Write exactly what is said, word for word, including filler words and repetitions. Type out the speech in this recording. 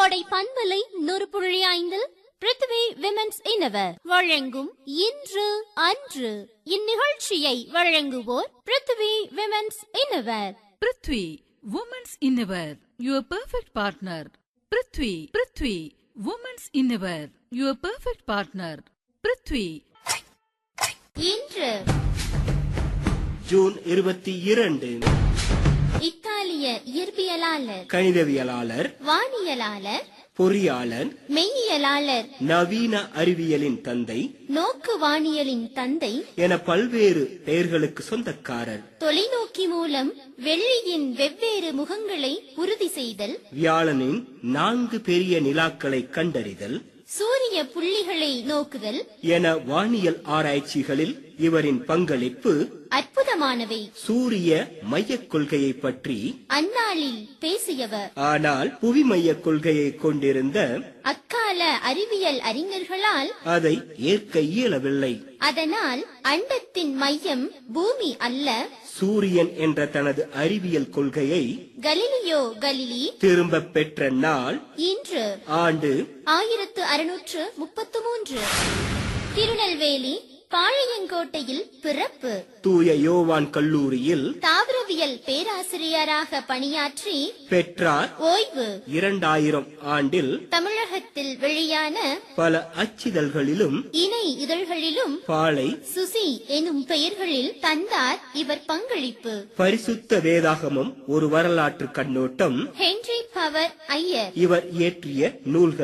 கோடை பண்பலை நூறு புள்ளி ஐந்தில் பிருத்வி விமென்ஸ் இன்னவர் வழங்கும் இன்று அன்று. இந்நிகழ்ச்சியை வழங்குவோர் Prithvi women's இன்னவர். Prithvi women's இன்னவர், your perfect partner. Prithvi Prithvi women's இன்னவர், your perfect partner. Prithvi. இன்று ஜூன் இருபத்தி இரண்டு. இத்தாலிய இயற்பியலாளர், கணிதவியலாளர், வானியலாளர், பொறியாளர், மெய்யியலாளர், நவீன அறிவியலின் தந்தை, நோக்கு வானியலின் தந்தை என பல்வேறு பெயர்களுக்கு சொந்தக்காரர். தொலைநோக்கி மூலம் வெள்ளியின் வெவ்வேறு முகங்களை உறுதி செய்தல், வியாழனின் நான்கு பெரிய நிலாக்களை கண்டறிதல், சூரிய புள்ளிகளை நோக்குதல் என வானியல் ஆராய்ச்சிகளில் இவரின் பங்களிப்பு அற்புதமானவை. சூரிய மையக் கொள்கையை பற்றி அந்நாளில் பேசியவர். ஆனால் புவி மையக் கொள்கையை கொண்டிருந்த அக்கால அறிவியல் அறிஞர்களால் அதை ஏற்க இயலவில்லை. அதனால் அண்டத்தின் மையம் பூமி அல்ல, சூரியன் என்ற தனது அறிவியல் கொள்கையை கலிலியோ கலிலி திரும்ப பெற்ற நாள் இன்று. ஆண்டு ஆயிரத்து அறுநூற்று முப்பத்து மூன்று. திருநெல்வேலி பாளையங்கோட்டையில் பிறப்பு. தூய யோவான் கல்லூரியில் தாவரவியல் பேராசிரியராக பணியாற்றி பெற்றார். ஓய்வு. இரண்டாயிரம் ஆண்டில் தமிழகத்தில் வெளியான பல அச்சிதழ்களிலும் இணை இதழ்களிலும் பாலை, சுசி எனும் பெயர்களில் தந்தார் இவர் பங்களிப்பு. பரிசுத்த வேதாகமம் ஒரு வரலாற்று கண்ணோட்டம் ஹென்றி பவர் ஐயர் இவர் இயற்றிய நூல்கள்.